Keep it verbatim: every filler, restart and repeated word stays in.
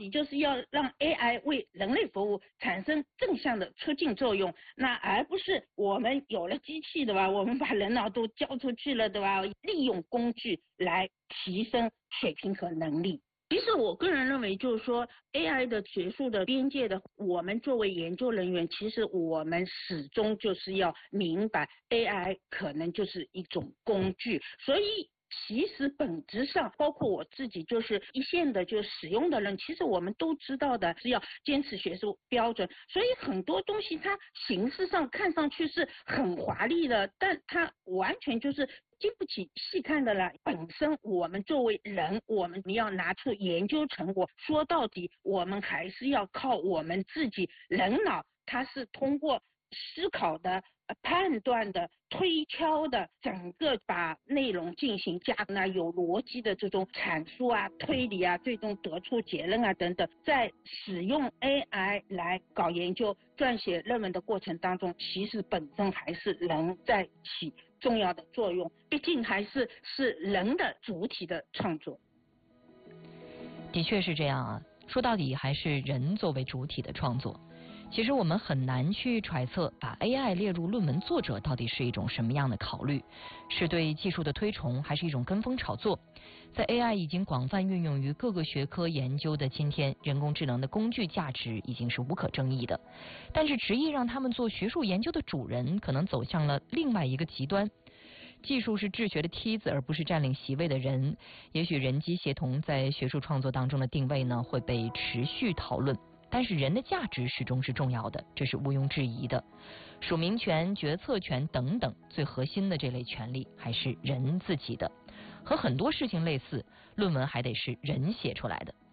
底就是要让 A I 为人类服务，产生正向的促进作用，那而不是我们有了机器对吧，我们把人脑都交出去了对吧，利用工具来提升水平和能力。其实我个人认为就是说 A I 的学术的边界的，我们作为研究人员，其实我们始终就是要明白 A I 可能就是一种工具，所以其实本质上包括我自己就是一线的就使用的人，其实我们都知道的是要坚持学术标准，所以很多东西它形式上看上去是很华丽的，但它完全就是经不起细看的了。本身我们作为人，我们要拿出研究成果，说到底我们还是要靠我们自己人脑，它是通过思考的、判断的、推敲的，整个把内容进行加呢有逻辑的这种阐述啊、推理啊，最终得出结论啊等等，在使用 A I 来搞研究、撰写论文的过程当中，其实本身还是人在起重要的作用，毕竟还是是人的主体的创作。 的确是这样啊，说到底还是人作为主体的创作。其实我们很难去揣测把 A I 列入论文作者到底是一种什么样的考虑，是对技术的推崇，还是一种跟风炒作。在 A I 已经广泛运用于各个学科研究的今天，人工智能的工具价值已经是无可争议的，但是执意让他们做学术研究的主人，可能走向了另外一个极端。技术是治学的梯子，而不是占领席位的人。也许人机协同在学术创作当中的定位呢，会被持续讨论，但是人的价值始终是重要的，这是毋庸置疑的。署名权、决策权等等，最核心的这类权利还是人自己的。和很多事情类似，论文还得是人写出来的。